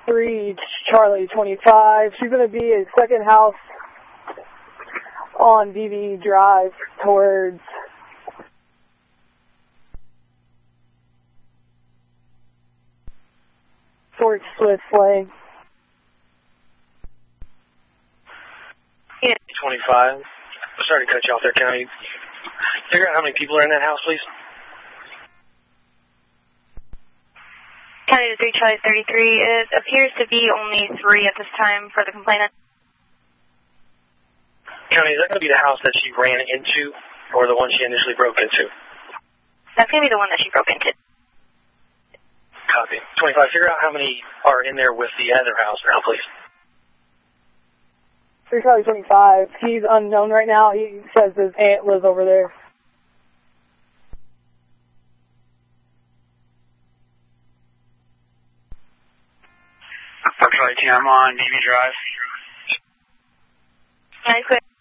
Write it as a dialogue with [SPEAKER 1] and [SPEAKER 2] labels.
[SPEAKER 1] 3 Charlie 25. She's going to be at second house on DV Drive towards Swift Lane.
[SPEAKER 2] Yeah. 25. Sorry to cut you off there. Can I figure out how many people are in that house, please?
[SPEAKER 3] County to 3 Charlie 33. It appears to be only 3 at this time for the complainant.
[SPEAKER 2] County, is that going to be the house that she ran into or the one she initially broke into?
[SPEAKER 3] That's going to be the one that she broke into.
[SPEAKER 2] Copy. 25, figure out how many are in there with the other house now, please.
[SPEAKER 1] 3 Charlie 25. He's unknown right now. He says his aunt lives over there.
[SPEAKER 4] Charlie 2, I'm on DV Drive.
[SPEAKER 3] Nice.